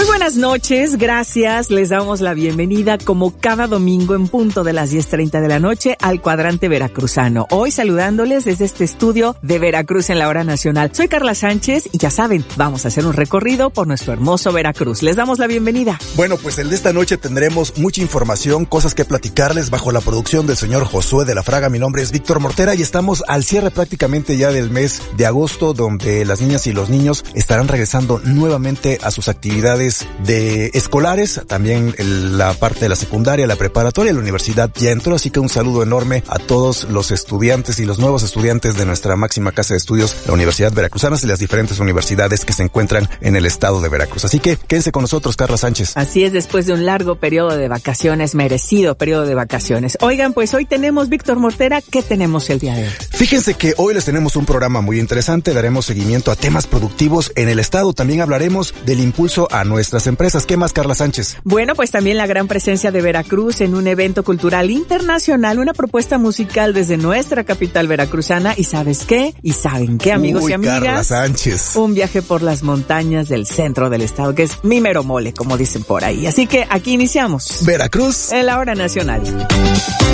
buenas noches, gracias. Les damos la bienvenida como cada domingo en punto de las 10:30 de la noche al Cuadrante Veracruzano. Hoy saludándoles desde este estudio de Veracruz en la hora nacional. Soy Carla Sánchez y ya saben, vamos a hacer un recorrido por nuestro hermoso Veracruz. Les damos la bienvenida. Bueno, pues el de esta noche tendremos mucha información, cosas que platicarles bajo la producción del señor Josué de la Fraga. Mi nombre es Víctor Mortera y estamos al cierre prácticamente ya del mes de agosto, donde las niñas y los niños estarán regresando nuevamente a sus actividades de escolares, también la parte de la secundaria, la preparatoria, la universidad ya entró, así que un saludo enorme a todos los estudiantes y los nuevos estudiantes de nuestra máxima casa de estudios, la Universidad Veracruzana y las diferentes universidades que se encuentran en el estado de Veracruz. Así que quédense con nosotros, Carla Sánchez. Así es, después de un largo periodo de vacaciones, merecido periodo de vacaciones. Oigan, pues hoy tenemos, Víctor Mortera, ¿qué tenemos el día de hoy? Fíjense que hoy les tenemos un programa muy interesante, daremos seguimiento a temas productivos en el estado, también hablaremos del impulso a nuestras empresas. ¿Qué más, Carla Sánchez? Bueno, pues también la gran presencia de Veracruz en un evento cultural internacional, una propuesta musical desde nuestra capital veracruzana. ¿Y sabes qué? ¿Y saben qué, amigos y amigas? Carla Sánchez. Un viaje por las montañas del centro del estado, que es mi mero mole, como dicen por ahí. Así que aquí iniciamos. Veracruz En la hora nacional.